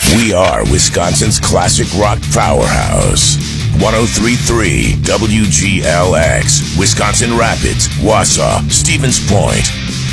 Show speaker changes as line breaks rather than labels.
We are Wisconsin's classic rock powerhouse. 103.3 WGLX, Wisconsin Rapids, Wausau, Stevens Point.